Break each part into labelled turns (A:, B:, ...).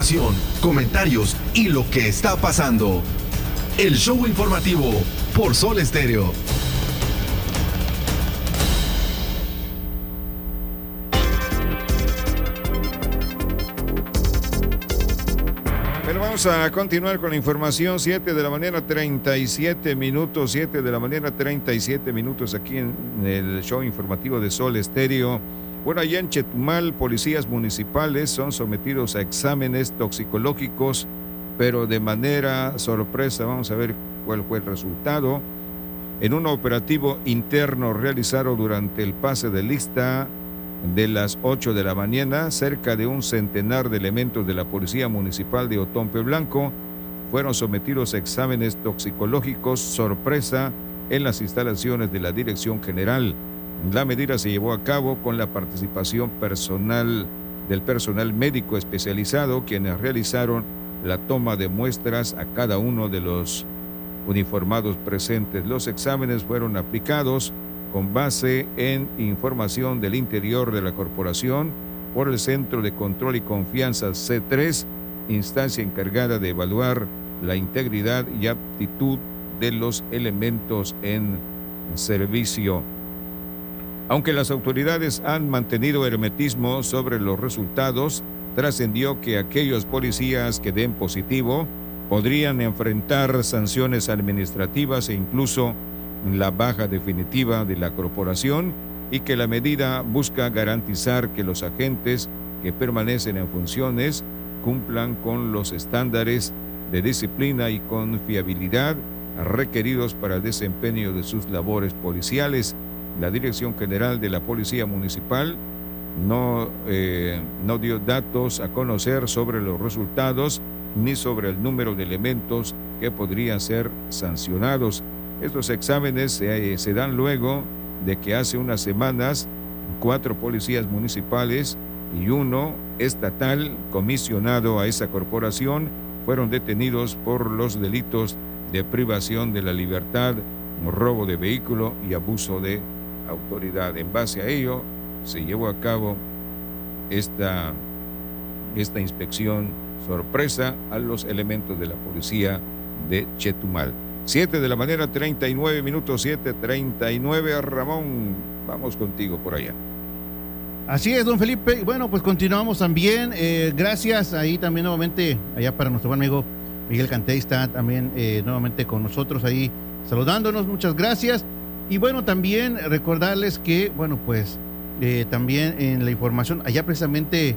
A: información, comentarios y lo que está pasando. El show informativo por Sol Estéreo.
B: Bueno, vamos a continuar con la información. 7 de la mañana, 37 minutos. 7 de la mañana, 37 minutos aquí en el show informativo de Sol Estéreo. Bueno, allá en Chetumal, policías municipales son sometidos a exámenes toxicológicos, pero de manera sorpresa. Vamos a ver cuál fue el resultado. En un operativo interno realizado durante el pase de lista de las 8 de la mañana, cerca de un centenar de elementos de la Policía Municipal de Otompe Blanco fueron sometidos a exámenes toxicológicos sorpresa en las instalaciones de la Dirección General. La medida se llevó a cabo con la participación del personal médico especializado, quienes realizaron la toma de muestras a cada uno de los uniformados presentes. Los exámenes fueron aplicados con base en información del interior de la corporación por el Centro de Control y Confianza C3, instancia encargada de evaluar la integridad y aptitud de los elementos en servicio. Aunque las autoridades han mantenido hermetismo sobre los resultados, trascendió que aquellos policías que den positivo podrían enfrentar sanciones administrativas e incluso la baja definitiva de la corporación, y que la medida busca garantizar que los agentes que permanecen en funciones cumplan con los estándares de disciplina y confiabilidad requeridos para el desempeño de sus labores policiales. La Dirección General de la Policía Municipal no dio datos a conocer sobre los resultados ni sobre el número de elementos que podrían ser sancionados. Estos exámenes se dan luego de que hace unas semanas 4 policías municipales y 1 estatal comisionado a esa corporación fueron detenidos por los delitos de privación de la libertad, robo de vehículo y abuso de autoridad. En base a ello se llevó a cabo esta inspección sorpresa a los elementos de la policía de Chetumal. 7 de la mañana, 39 minutos, 7:39. Ramón, vamos contigo por allá.
C: Así es, don Felipe. Bueno, pues continuamos también. Gracias ahí también nuevamente, allá para nuestro buen amigo Miguel Cantey está también nuevamente con nosotros ahí saludándonos. Muchas gracias. Y bueno, también recordarles que, bueno, pues también en la información, allá precisamente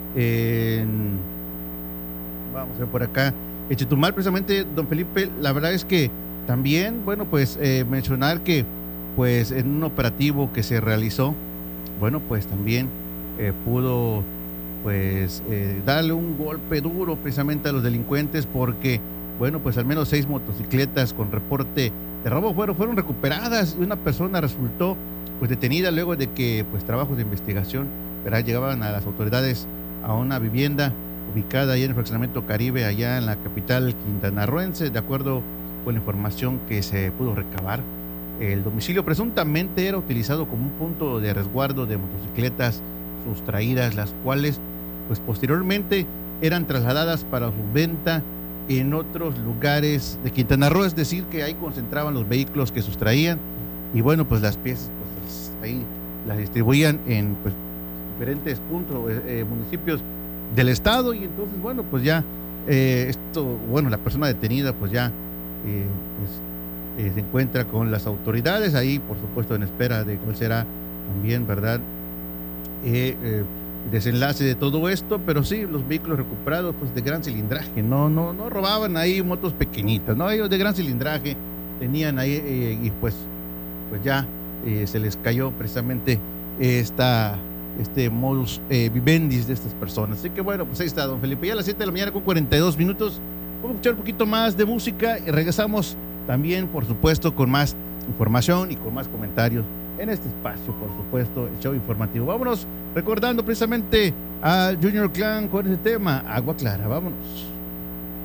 C: vamos a ver por acá, en Chetumal precisamente, don Felipe, la verdad es que también, bueno, pues mencionar que pues en un operativo que se realizó, bueno, pues también pudo pues darle un golpe duro precisamente a los delincuentes, porque bueno, pues al menos 6 motocicletas con reporte de robo fueron recuperadas y una persona resultó pues detenida luego de que pues trabajos de investigación, ¿verdad?, llegaban a las autoridades a una vivienda ubicada ahí en el fraccionamiento Caribe, allá en la capital quintanarroense. De acuerdo con la información que se pudo recabar, el domicilio presuntamente era utilizado como un punto de resguardo de motocicletas sustraídas, las cuales pues posteriormente eran trasladadas para su venta en otros lugares de Quintana Roo, es decir, que ahí concentraban los vehículos que sustraían y bueno, pues las piezas pues ahí las distribuían en pues diferentes puntos, municipios del estado. Y entonces bueno, pues ya la persona detenida pues ya se encuentra con las autoridades ahí, por supuesto en espera de cuál será también, ¿verdad?, desenlace de todo esto. Pero sí, los vehículos recuperados pues de gran cilindraje, no robaban ahí motos pequeñitas, no, ellos de gran cilindraje tenían ahí y pues ya se les cayó precisamente este modus vivendi de estas personas. Así que bueno, pues ahí está, don Felipe, ya a las 7 de la mañana con 42 minutos, vamos a escuchar un poquito más de música y regresamos también, por supuesto, con más información y con más comentarios en este espacio, por supuesto, el show informativo. Vámonos recordando precisamente a Junior Clan con ese tema, Agua Clara. Vámonos.